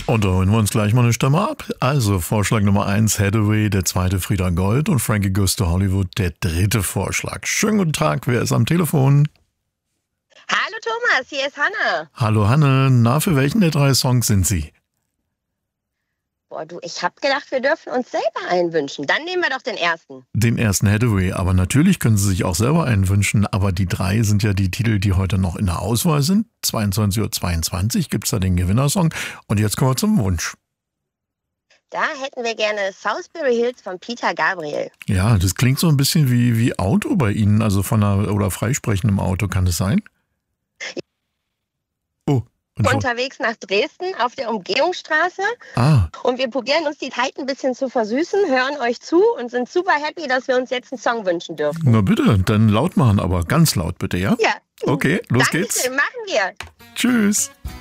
Und da holen wir uns gleich mal eine Stimme ab. Also Vorschlag Nummer 1 Hathaway, der zweite Frieda Gold und Frankie Goes to Hollywood, der dritte Vorschlag. Schönen guten Tag, wer ist am Telefon? Hallo Thomas, hier ist Hanne. Hallo Hanne, na, für welchen der 3 Songs sind Sie? Boah, du, ich hab gedacht, wir dürfen uns selber einen wünschen. Dann nehmen wir doch den ersten. Den ersten Hathaway, aber natürlich können Sie sich auch selber einen wünschen, aber die 3 sind ja die Titel, die heute noch in der Auswahl sind. 22:22 Uhr gibt's da den Gewinnersong und jetzt kommen wir zum Wunsch. Da hätten wir gerne Southbury Hills von Peter Gabriel. Ja, das klingt so ein bisschen wie Auto bei Ihnen, also oder freisprechendem Auto, kann das sein? Oh. Unterwegs nach Dresden auf der Umgehungsstraße. Und wir probieren uns die Zeit ein bisschen zu versüßen, hören euch zu und sind super happy, dass wir uns jetzt einen Song wünschen dürfen. Na bitte, dann laut machen, aber ganz laut bitte, ja? Ja. Okay, los geht's. Dankeschön, machen wir. Tschüss.